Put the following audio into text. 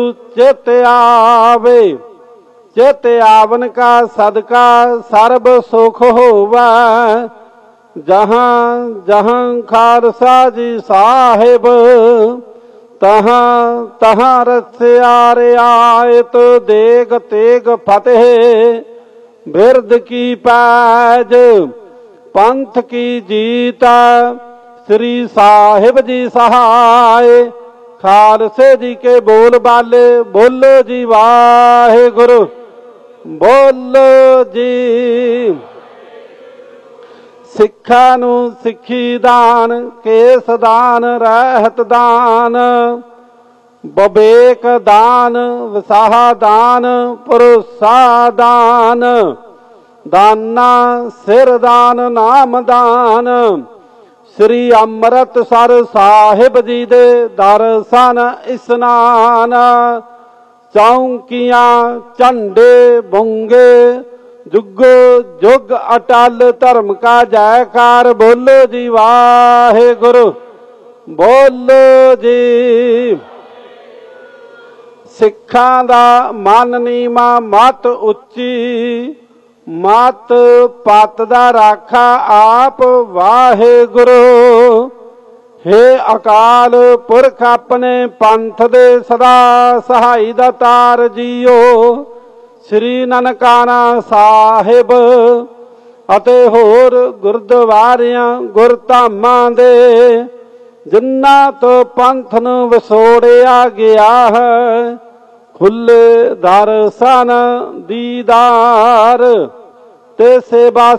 चित आवे, चित आवन का सदका सर्ब सुख होवा। जहाँ जहाँ खालसा जी साहिब, तहाँ तहाँ रस्या रियायत देग तेग फतेह। बिरद की पैज पंथ की जीता, श्री साहिब जी सहाय। खालसे जी के बोल बाले, बोलो जी वाहे गुरु, बोलो जी। सिखा नू सिखी दान, केस दान रहत दान। बबेक दान, विसाह दान, भरोसा दान। दाना सिर दान, नाम दान। श्री अमृतसर साहिब जी दे दर्शन इस्नान। चौंकियां झंडे बुंगे, जुगो जुग अटल धर्म का जयकार। बोलो जी वाहे गुरु, बोलो जी। सिखां दा मन नीमा मत उच्ची, मत पत दा राखा आप वाहे गुरु। हे अकाल पुरख अपने पंथ दे सदा सहाई दा तार जियो। श्री ननकाना साहिब अते होर गुरद्वारियां गुरधामां दे, जिन्ना तो पंथ नूं विछोड़िया गया है। खुले दर्शन दीदार ते सेवा